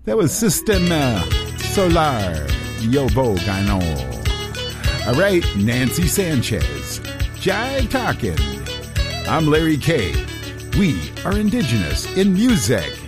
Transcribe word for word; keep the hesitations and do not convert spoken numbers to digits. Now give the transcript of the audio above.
That was Systema Solar, Yobo Gano. All right, Nancy Sanchez, Jive Talkin'. I'm Larry K. We are indigenous in music.